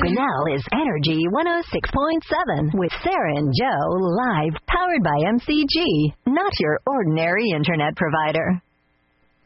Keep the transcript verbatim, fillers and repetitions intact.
now is Energy one oh six point seven with Sarah and Joe live, powered by M C G, not your ordinary internet provider.